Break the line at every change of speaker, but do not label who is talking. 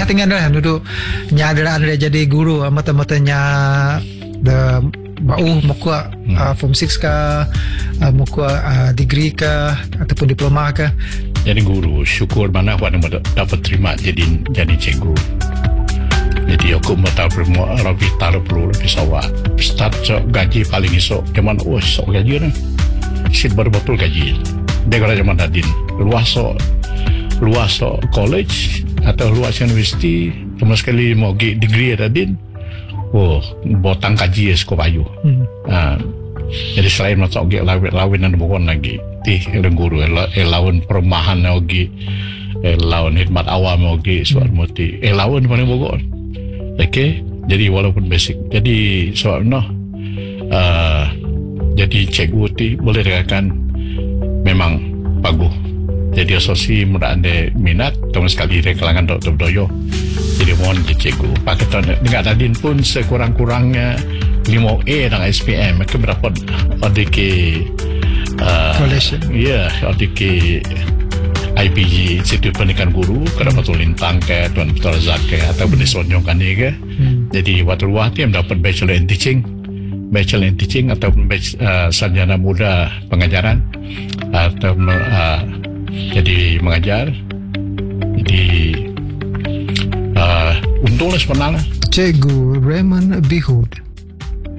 tinggal dah duduk nya ada jadi guru mata-matanya the bau muka form 6 ke muka degree ke ataupun diploma ke.
Jadi guru syukur mana awak dapat terima jadi cikgu. Jadi aku mau tahu lebih taruh perlu lebih sawah start gaji paling esok zaman esok gaji ni baru betul gaji dia kalau zaman tadin luas college atau luas universiti cuma sekali mau degree tadin botang gaji sekolah bayu. Jadi selain masuk lawin dan bukan lagi guru lawan perumahan lagi lawan khidmat awam lagi soal mesti lawan paling bukan. Okay, jadi walaupun basic, jadi soalnya jadi cikgu ti boleh dikatakan memang bagus. Jadi asosi mudah anda minat, terus sekali dari kalangan Dr. Doyo. Jadi mohon jadi cikgu. Pakai dengan tadin pun sekurang-kurangnya 5A dengan SPM. Mereka berapa ODK
college.
Ya, ODK IPG Institut Pendidikan Guru kada betul lintang ke Tuan Betul Razak ke atau benda sonjongkan ni ke. Jadi waktu luar dia mendapat Bachelor in Teaching atau sarjana muda pengajaran atau jadi mengajar. Jadi untunglah sebenarnya
Cikgu Raymond Bihud.